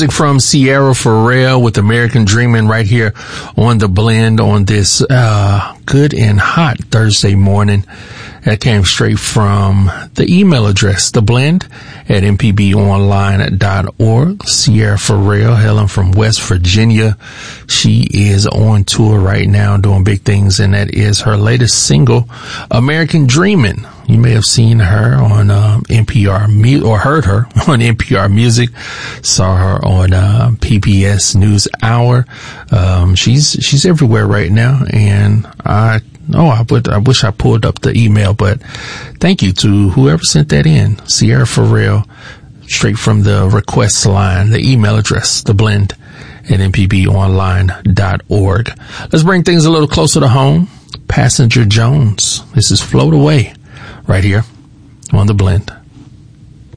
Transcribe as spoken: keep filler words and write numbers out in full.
music from Sierra Pharrell with American Dreamin' right here on The Blend on this uh good and hot Thursday morning. That came straight from the email address, The Blend at m p b online dot org. Sierra Pharrell, hailing from West Virginia. She is on tour right now doing big things, and that is her latest single, American Dreamin'. You may have seen her on um, N P R Mu- or heard her on N P R Music. Saw her on uh, P B S News Hour. Um, she's she's everywhere right now, and I oh I would I wish I pulled up the email, but thank you to whoever sent that in, Sierra Pharrell, straight from the request line, the email address, The Blend at m p b online dot org. Let's bring things a little closer to home. Passenger Jones. This is Float Away right here on The Blend.